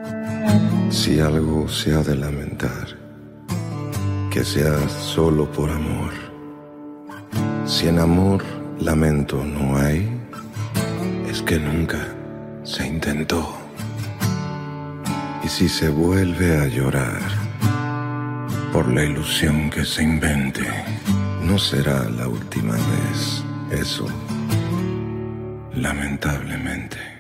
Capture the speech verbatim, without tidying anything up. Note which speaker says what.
Speaker 1: Si algo se ha de lamentar, que sea solo por amor. Si en amor lamento no hay, es que nunca se intentó. Y si se vuelve a llorar por la ilusión que se invente, no será la última vez, eso, lamentablemente.